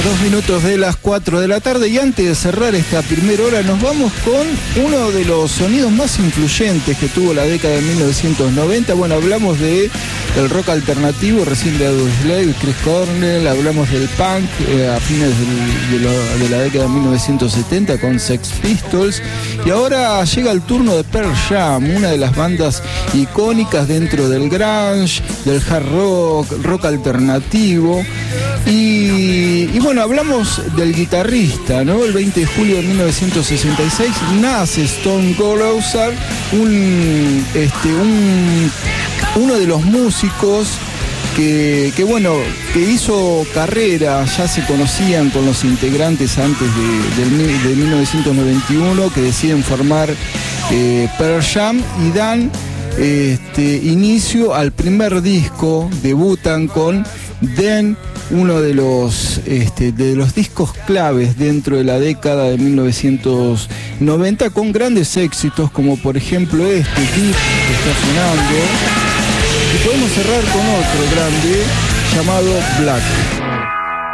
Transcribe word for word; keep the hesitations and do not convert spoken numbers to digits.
A dos minutos de las cuatro de la tarde, y antes de cerrar esta primera hora nos vamos con uno de los sonidos más influyentes que tuvo la década de mil novecientos noventa. Bueno, hablamos de el rock alternativo recién de Audioslave, Chris Cornell, hablamos del punk eh, a fines del, de, lo, de la década de mil novecientos setenta con Sex Pistols, y ahora llega el turno de Pearl Jam, una de las bandas icónicas dentro del grunge, del hard rock, rock alternativo. Y, y bueno, hablamos del guitarrista, ¿no? El veinte de julio de mil novecientos sesenta y seis nace Stone Gossard, un, este, un, uno de los músicos que, que, bueno, que hizo carrera, ya se conocían con los integrantes antes de, de, de mil novecientos noventa y uno, que deciden formar eh, Pearl Jam y dan este, inicio al primer disco, debutan con Then, uno de los, este, de los discos claves dentro de la década de mil novecientos noventa, con grandes éxitos como por ejemplo este Deep, que está sonando, y podemos cerrar con otro grande llamado Black.